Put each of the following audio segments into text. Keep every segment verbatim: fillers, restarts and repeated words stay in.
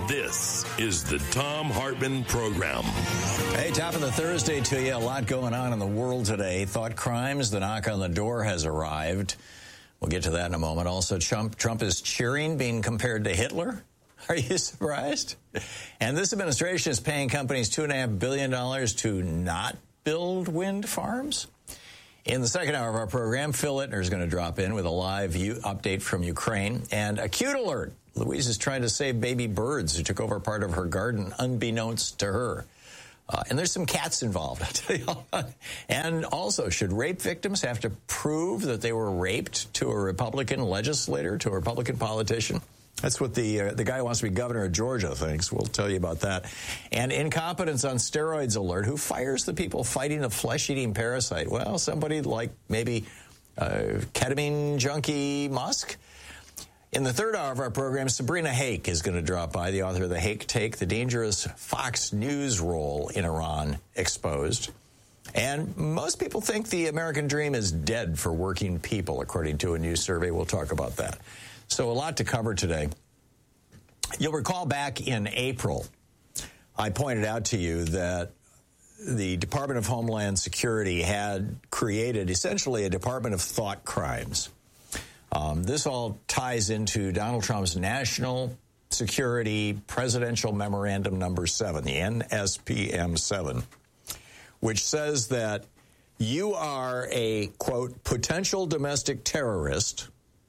This is the Thom Hartmann Program. Hey, top of the Thursday to you. A lot going on in the world today. Thought crimes, the knock on the door has arrived. We'll get to that in a moment. Also, Trump, Trump is cheering being compared to Hitler. Are you surprised? And this administration is paying companies two point five billion dollars to not build wind farms. In the second hour of our program, Phil Ittner is going to drop in with a live update from Ukraine. And a cute alert. Louise is trying to save baby birds who took over part of her garden unbeknownst to her. Uh, and there's some cats involved, I'll tell you all. And also, should rape victims have to prove that they were raped to a Republican legislator, to a Republican politician? That's what the uh, the guy who wants to be governor of Georgia thinks. We'll tell you about that. And incompetence on steroids alert. Who fires the people fighting the flesh-eating parasite? Well, somebody like maybe uh, ketamine junkie Musk. In the third hour of our program, Sabrina Hake is going to drop by, the author of The Hake Take, the dangerous Fox News role in Iran exposed. And most people think the American dream is dead for working people, according to a new survey. We'll talk about that. So a lot to cover today. You'll recall back in April, I pointed out to you that the Department of Homeland Security had created essentially a Department of Thought Crimes. Um, this all ties into Donald Trump's National Security Presidential Memorandum Number seven, the N S P M seven, which says that you are a, quote, potential domestic terrorist,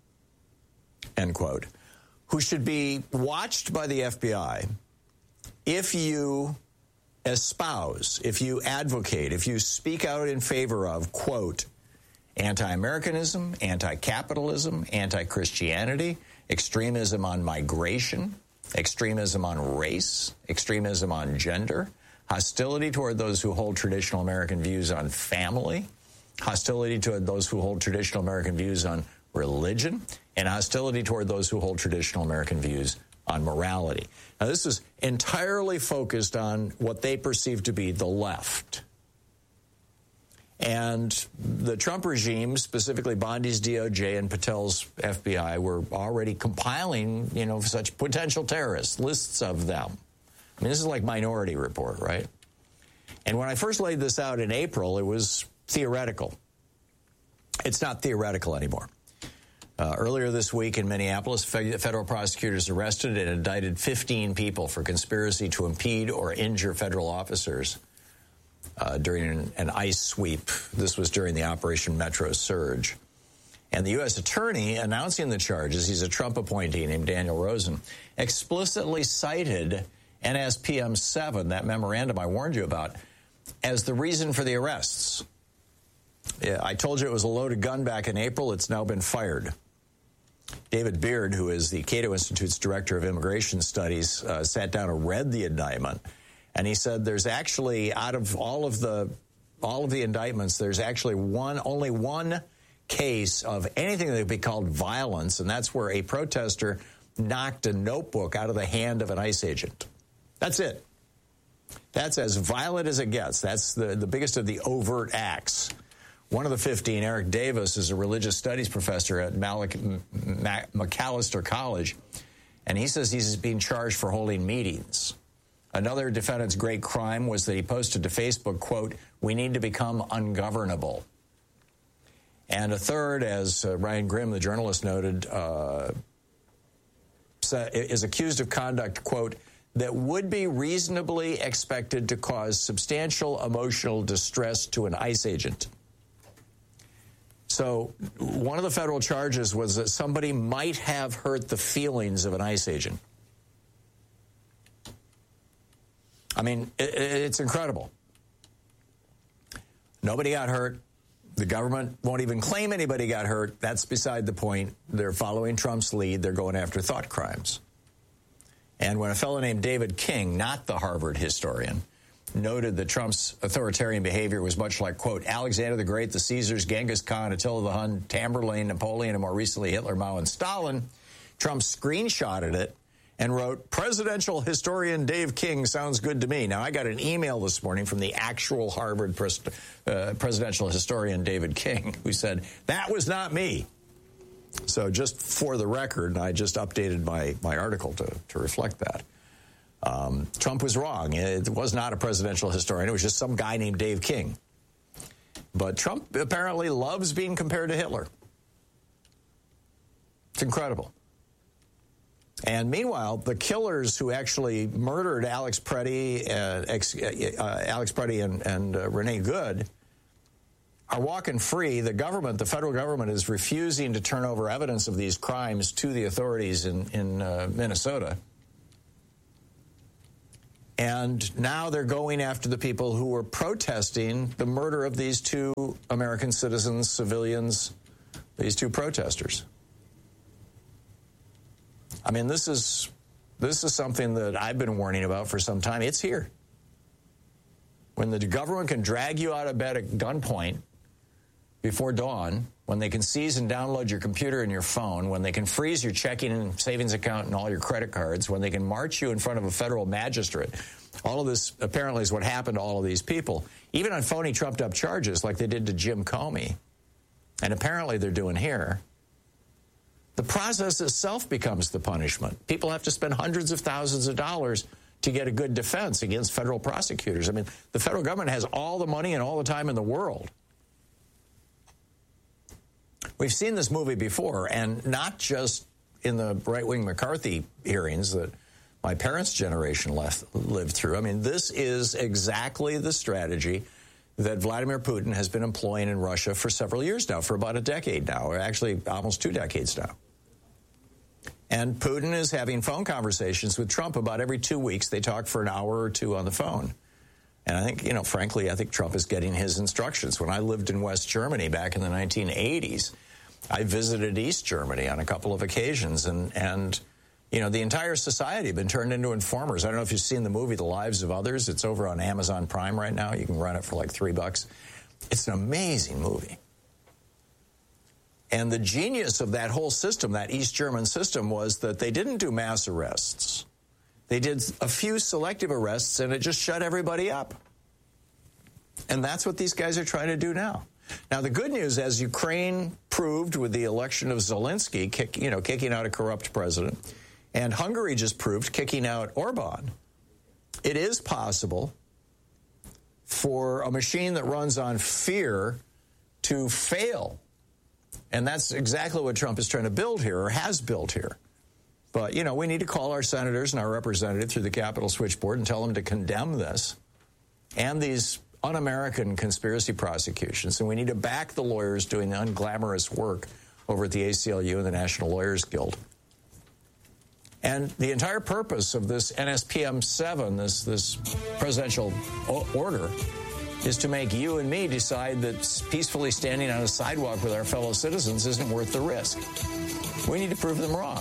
end quote, who should be watched by the F B I if you espouse, if you advocate, if you speak out in favor of, quote, anti-Americanism, anti-capitalism, anti-Christianity, extremism on migration, extremism on race, extremism on gender, hostility toward those who hold traditional American views on family, hostility toward those who hold traditional American views on religion, and hostility toward those who hold traditional American views on morality. Now, this is entirely focused on what they perceive to be the left. And the Trump regime, specifically Bondi's D O J and Patel's F B I, were already compiling, you know, such potential terrorists, lists of them. I mean, this is like Minority Report, right? And when I first laid this out in April, it was theoretical. It's not theoretical anymore. Uh, earlier this week in Minneapolis, federal prosecutors arrested and indicted fifteen people for conspiracy to impede or injure federal officers uh, during an, an ICE sweep. This was during the Operation Metro Surge. And the U S attorney announcing the charges, he's a Trump appointee named Daniel Rosen, explicitly cited N S P M seven, that memorandum I warned you about, as the reason for the arrests. Yeah, I told you it was a loaded gun back in April. It's now been fired. David Beard, who is the Cato Institute's director of immigration studies, uh, sat down and read the indictment, and he said there's actually, out of all of the all of the indictments, there's actually one, only one case of anything that would be called violence, and that's where a protester knocked a notebook out of the hand of an ICE agent. That's it. That's as violent as it gets. That's the, the biggest of the overt acts. One of the fifteen, Eric Davis, is a religious studies professor at Malik, M- Macalester College, and he says he's being charged for holding meetings. Another defendant's great crime was that he posted to Facebook, quote, "We need to become ungovernable." And a third, as uh, Ryan Grimm, the journalist, noted, uh, is accused of conduct, quote, "that would be reasonably expected to cause substantial emotional distress to an ICE agent." So one of the federal charges was that somebody might have hurt the feelings of an ICE agent. I mean, it, it's incredible. Nobody got hurt. The government won't even claim anybody got hurt. That's beside the point. They're following Trump's lead. They're going after thought crimes. And when a fellow named David King, not the Harvard historian, noted that Trump's authoritarian behavior was much like, quote, Alexander the Great, the Caesars, Genghis Khan, Attila the Hun, Tamerlane, Napoleon, and more recently Hitler, Mao, and Stalin, Trump screenshotted it and wrote, "Presidential historian Dave King sounds good to me." Now, I got an email this morning from the actual Harvard pres- uh, presidential historian David King, who said, that was not me. So just for the record, I just updated my, my article to, to reflect that. Um, Trump was wrong. It was not a presidential historian. It was just some guy named Dave King. But Trump apparently loves being compared to Hitler. It's incredible. And meanwhile, the killers who actually murdered Alex Preddy, uh, ex, uh, Alex Preddy and, and uh, Renee Good are walking free. The government, the federal government, is refusing to turn over evidence of these crimes to the authorities in, in uh, Minnesota. And now they're going after the people who were protesting the murder of these two American citizens, civilians, these two protesters. I mean, this is this is something that I've been warning about for some time. It's here. When the government can drag you out of bed at gunpoint before dawn, when they can seize and download your computer and your phone, when they can freeze your checking and savings account and all your credit cards, when they can march you in front of a federal magistrate, all of this apparently is what happened to all of these people, even on phony trumped-up charges like they did to Jim Comey, and apparently they're doing here. The process itself becomes the punishment. People have to spend hundreds of thousands of dollars to get a good defense against federal prosecutors. I mean, the federal government has all the money and all the time in the world. We've seen this movie before, and not just in the right-wing McCarthy hearings that my parents' generation left, lived through. I mean, this is exactly the strategy that Vladimir Putin has been employing in Russia for several years now, for about a decade now, or actually almost two decades now. And Putin is having phone conversations with Trump about every two weeks. They talk for an hour or two on the phone. And I think, you know, frankly, I think Trump is getting his instructions. When I lived in West Germany back in the nineteen eighties, I visited East Germany on a couple of occasions. And, and you know, the entire society had been turned into informers. I don't know if you've seen the movie The Lives of Others. It's over on Amazon Prime right now. You can rent it for like three bucks. It's an amazing movie. And the genius of that whole system, that East German system, was that they didn't do mass arrests. They did a few selective arrests, and it just shut everybody up. And that's what these guys are trying to do now. Now, the good news, as Ukraine proved with the election of Zelensky, kick, you know, kicking out a corrupt president, and Hungary just proved kicking out Orban, it is possible for a machine that runs on fear to fail. And that's exactly what Trump is trying to build here, or has built here. But, you know, we need to call our senators and our representatives through the Capitol switchboard and tell them to condemn this and these un-American conspiracy prosecutions. And we need to back the lawyers doing the unglamorous work over at the A C L U and the National Lawyers Guild. And the entire purpose of this N S P M seven, this, this presidential order, is to make you and me decide that peacefully standing on a sidewalk with our fellow citizens isn't worth the risk. We need to prove them wrong.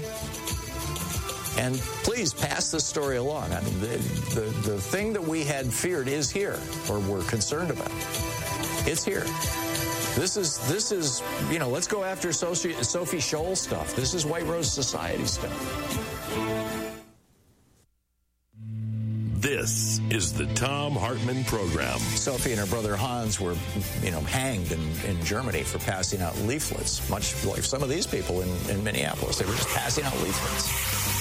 And please pass this story along. I mean, the, the, the thing that we had feared is here, or we're concerned about. It's here. This is, this is, you know, let's go after Sophie, Sophie Scholl stuff. This is White Rose Society stuff. This is the Thom Hartmann Program. Sophie and her brother Hans were, you know, hanged in, in Germany for passing out leaflets, much like some of these people in, in Minneapolis. They were just passing out leaflets.